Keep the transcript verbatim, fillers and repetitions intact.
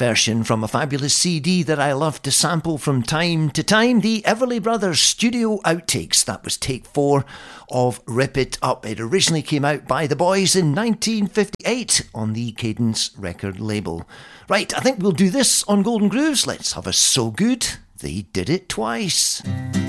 version from a fabulous C D that I love to sample from time to time, the Everly Brothers Studio Outtakes. That was take four of Rip It Up. It originally came out by the boys in nineteen fifty-eight on the Cadence record label. Right, I think we'll do this on Golden Grooves. Let's have a So Good They Did It Twice.